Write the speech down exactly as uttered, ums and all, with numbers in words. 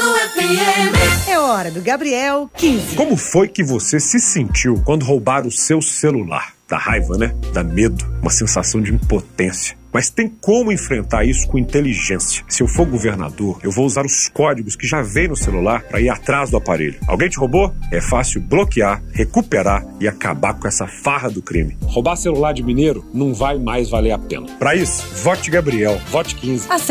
F M. É hora do Gabriel quinze. Como foi que você se sentiu quando roubaram o seu celular? Dá raiva, né? Dá medo, uma sensação de impotência. Mas tem como enfrentar isso com inteligência. Se eu for governador, eu vou usar os códigos que já vem no celular para ir atrás do aparelho. Alguém te roubou? É fácil bloquear, recuperar e acabar com essa farra do crime. Roubar celular de mineiro não vai mais valer a pena. Para isso, vote Gabriel, vote quinze.